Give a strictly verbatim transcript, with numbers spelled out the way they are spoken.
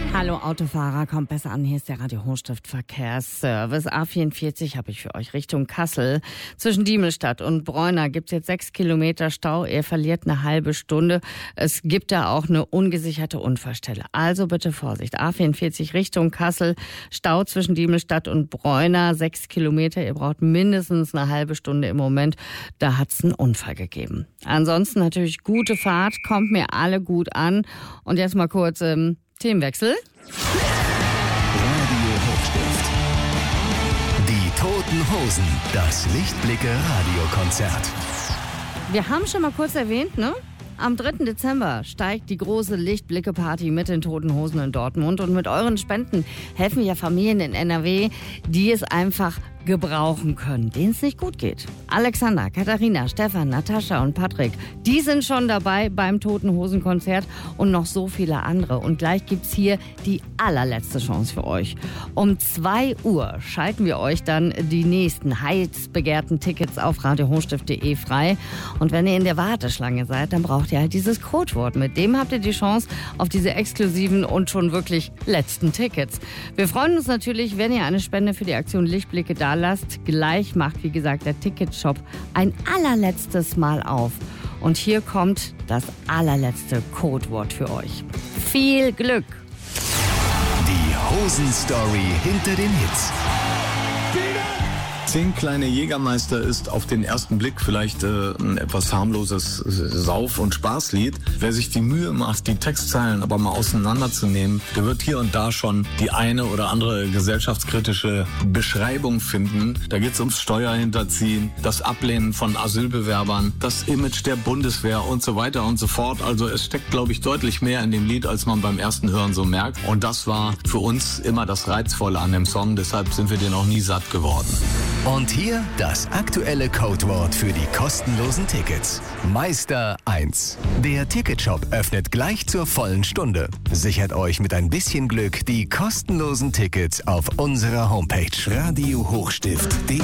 Hallo Autofahrer, kommt besser an, hier ist der Radio Hochstift Verkehrsservice. A vierundvierzig habe ich für euch Richtung Kassel. Zwischen Diemelstadt und Bräuna gibt es jetzt sechs Kilometer Stau. Ihr verliert eine halbe Stunde. Es gibt da auch eine ungesicherte Unfallstelle. Also bitte Vorsicht. A vierundvierzig Richtung Kassel. Stau zwischen Diemelstadt und Bräuna, sechs Kilometer. Ihr braucht mindestens eine halbe Stunde im Moment. Da hat es einen Unfall gegeben. Ansonsten natürlich gute Fahrt, kommt mir alle gut an. Und jetzt mal kurz ähm, Themenwechsel. Radio Hochstift. Die Toten Hosen. Das Lichtblicke-Radiokonzert. Wir haben schon mal kurz erwähnt, ne? Am dritten Dezember steigt die große Lichtblicke-Party mit den Toten Hosen in Dortmund. Und mit euren Spenden helfen ja Familien in N R W, die es einfach gebrauchen können, denen es nicht gut geht. Alexander, Katharina, Stefan, Natascha und Patrick, die sind schon dabei beim Toten Hosen Konzert und noch so viele andere. Und gleich gibt's hier die allerletzte Chance für euch. Um zwei Uhr schalten wir euch dann die nächsten heiß begehrten Tickets auf radio hochstift punkt de frei. Und wenn ihr in der Warteschlange seid, dann braucht ihr halt dieses Codewort. Mit dem habt ihr die Chance auf diese exklusiven und schon wirklich letzten Tickets. Wir freuen uns natürlich, wenn ihr eine Spende für die Aktion Lichtblicke da lasst. Gleich macht, wie gesagt, der Ticketshop ein allerletztes Mal auf. Und hier kommt das allerletzte Codewort für euch. Viel Glück! Die Hosen-Story hinter den Hits. Zehn kleine Jägermeister ist auf den ersten Blick vielleicht äh, ein etwas harmloses Sauf- und Spaßlied. Wer sich die Mühe macht, die Textzeilen aber mal auseinanderzunehmen, der wird hier und da schon die eine oder andere gesellschaftskritische Beschreibung finden. Da geht es ums Steuerhinterziehen, das Ablehnen von Asylbewerbern, das Image der Bundeswehr und so weiter und so fort. Also es steckt, glaube ich, deutlich mehr in dem Lied, als man beim ersten Hören so merkt. Und das war für uns immer das Reizvolle an dem Song. Deshalb sind wir den auch nie satt geworden. Und hier das aktuelle Codewort für die kostenlosen Tickets. Meister eins. Der Ticketshop öffnet gleich zur vollen Stunde. Sichert euch mit ein bisschen Glück die kostenlosen Tickets auf unserer Homepage radio hochstift punkt de.